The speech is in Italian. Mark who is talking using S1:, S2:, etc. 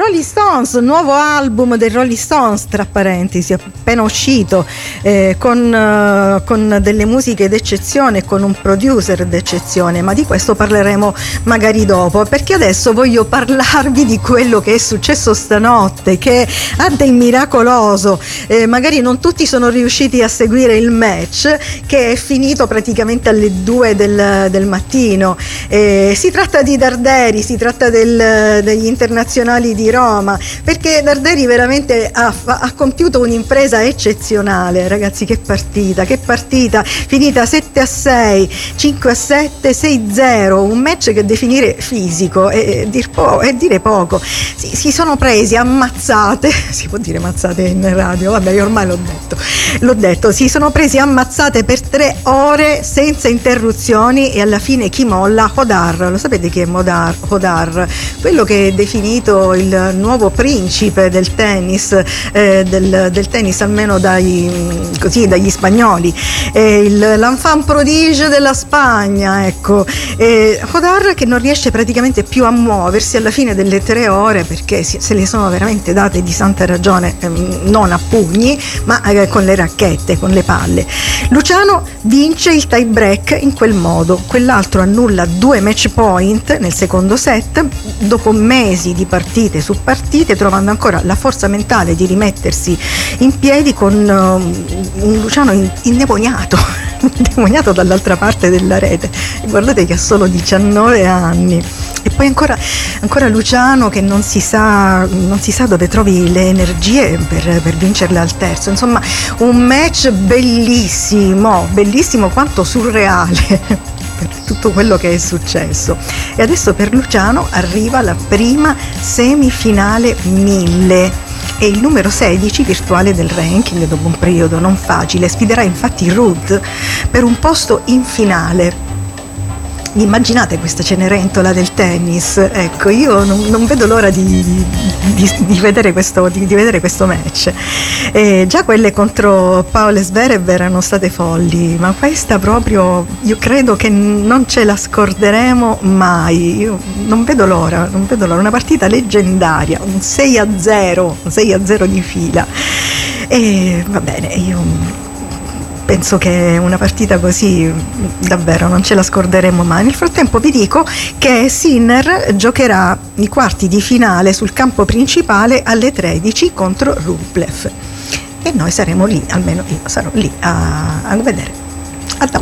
S1: Rolling Stones, nuovo album dei Rolling Stones, tra parentesi, appena uscito, con delle musiche d'eccezione, con un producer d'eccezione, ma di questo parleremo magari dopo, perché adesso voglio parlarvi di quello che è successo stanotte, che ha del miracoloso. Magari non tutti sono riusciti a seguire il match, che è finito praticamente alle 2 del mattino. Si tratta di Darderi, si tratta degli internazionali di Roma, perché Darderi veramente ha compiuto un'impresa eccezionale. Ragazzi, che partita, finita 7-6, 5-7, 6-0, un match che definire fisico è dire poco. Si sono presi ammazzate, si può dire ammazzate in radio, vabbè, io ormai l'ho detto, si sono presi ammazzate per 3 ore senza interruzioni, e alla fine chi molla? Hodar. Lo sapete chi è Hodar? Quello che è definito il nuovo principe del tennis, del tennis almeno dagli spagnoli, l'enfant prodige della Spagna, ecco. Hodar, che non riesce praticamente più a muoversi alla fine delle 3 ore, perché se le sono veramente date di santa ragione, non a pugni ma con le racchette, con le palle. Luciano vince il tie break in quel modo, quell'altro annulla 2 match point nel secondo set, dopo mesi di partite su partite, trovando ancora la forza mentale di rimettersi in piedi con un Luciano indemoniato dall'altra parte della rete. E guardate che ha solo 19 anni. E poi ancora Luciano che non si sa dove trovi le energie per vincerle al terzo. Insomma, un match bellissimo quanto surreale per tutto quello che è successo. E adesso per Luciano arriva la prima semifinale 1000. È il numero 16 virtuale del ranking dopo un periodo non facile. Sfiderà infatti Ruud per un posto in finale. Immaginate questa Cenerentola del tennis. Ecco, io non vedo l'ora di vedere questo match. Già quelle contro Paolo Zverev erano state folli, ma questa proprio, io credo che non ce la scorderemo mai. Io non vedo l'ora, una partita leggendaria, un 6-0 di fila. E va bene, io penso che una partita così davvero non ce la scorderemo mai. Nel frattempo vi dico che Sinner giocherà i quarti di finale sul campo principale alle 13 contro Rublev, e noi saremo lì, almeno io sarò lì a vedere.